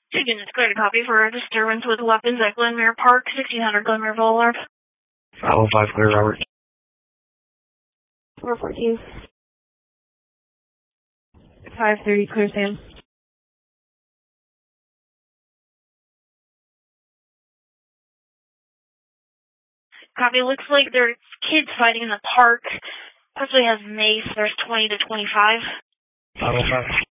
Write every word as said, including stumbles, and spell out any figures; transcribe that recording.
Two units, clear to copy for a disturbance with weapons at Glenmere Park, sixteen hundred Glenmere Boulevard. five oh five, clear, Robert. four fourteen. five thirty, clear, Sam. Copy, looks like there's kids fighting in the park. Possibly has mace, there's twenty to twenty-five. five oh five.